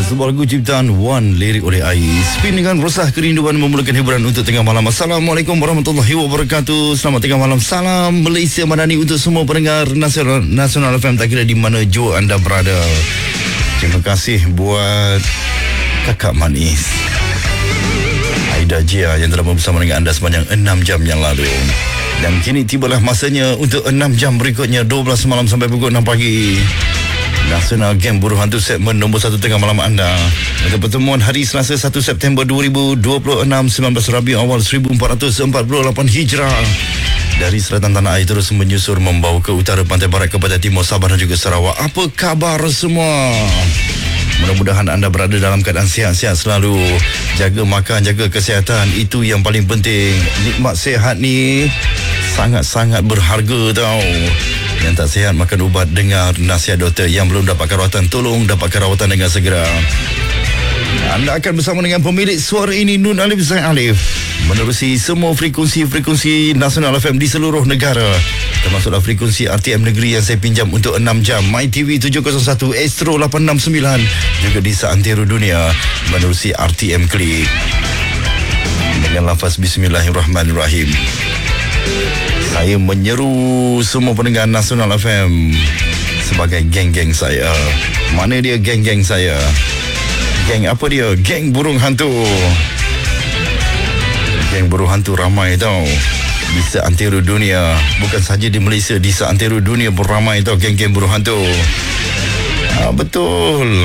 Sebuah lagu ciptaan Wan, lirik oleh Ais. Spin dengan rosah kerinduan memulakan hiburan untuk tengah malam. Assalamualaikum warahmatullahi wabarakatuh. Selamat tengah malam. Salam Malaysia Madani untuk semua pendengar Nasional FM, tak kira di mana jua anda berada. Terima kasih buat kakak manis Aida Jia yang telah bersama dengan anda sepanjang 6 jam yang lalu. Dan kini tibalah masanya untuk 6 jam berikutnya, 12 malam sampai pukul 6 pagi. Nasional Game Buruh Hantu segmen nombor 1 tengah malam anda. Untuk pertemuan hari Selasa 1 September 2026, 19 Rabiul Awal 1448 Hijrah. Dari selatan tanah air terus menyusur membawa ke utara, pantai barat, kepada timur Sabah dan juga Sarawak. Apa khabar semua? Mudah-mudahan anda berada dalam keadaan sihat-sihat selalu. Jaga makan, jaga kesihatan, itu yang paling penting. Nikmat sihat ni sangat-sangat berharga tau. Yang tak sihat makan ubat, dengar nasihat doktor. Yang belum dapatkan rawatan, tolong dapatkan rawatan dengan segera. Anda akan bersama dengan pemilik suara ini, Nun Alif Zain Alif, menerusi semua frekuensi Nasional FM di seluruh negara, termasuklah frekuensi RTM Negeri yang saya pinjam untuk 6 jam, MyTV 701, Astro 869, juga di seantero dunia menerusi RTM Klik. Dengan lafaz Bismillahirrahmanirrahim, saya menyeru semua pendengar Nasional FM sebagai geng-geng saya. Mana dia geng-geng saya? Geng apa dia? Geng Burung Hantu. Geng Burung Hantu ramai tau di seantero dunia. Bukan saja di Malaysia, di seantero dunia pun ramai tau geng-geng Burung Hantu. Betul.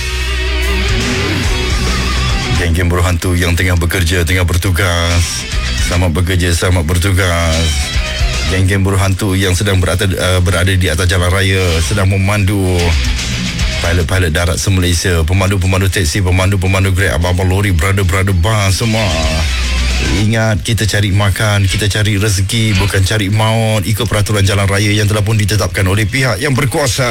Geng-geng Burung Hantu yang tengah bekerja, tengah bertugas. Selamat bekerja, selamat bertugas. Geng-geng Buruh Hantu yang sedang berada di atas jalan raya, sedang memandu pilot-pilot darat se-Malaysia, pemandu-pemandu teksi, pemandu-pemandu Grab, abang-abang lori, brother-brother bas semua. Ingat, kita cari makan, kita cari rezeki, bukan cari maut, ikut peraturan jalan raya yang telah pun ditetapkan oleh pihak yang berkuasa.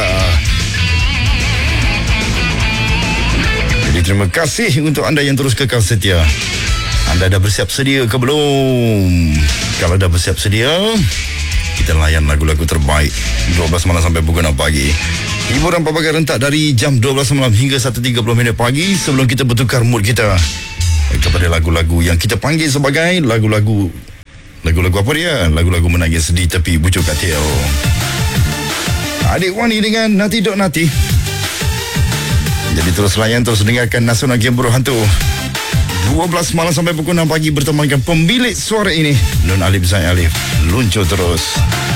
Jadi terima kasih untuk anda yang terus kekal setia. Anda dah bersiap sedia ke belum? Kalau dah bersiap sedia, kita layan lagu-lagu terbaik 12 malam sampai pukul 6 pagi. Hiburan pelbagai rentak dari jam 12 malam hingga 1.30 pagi, sebelum kita bertukar mood kita kepada lagu-lagu yang kita panggil sebagai lagu-lagu apa dia? Lagu-lagu menangis di tepi bucuk katil. Adik Wani dengan Nati Dok Nati. Jadi terus layan, terus dengarkan Nasional Game Buruh Hantu 12 malam sampai pukul 6 pagi bertemankan pemilik suara ini, Nun Alif Zain Alif. Luncur terus.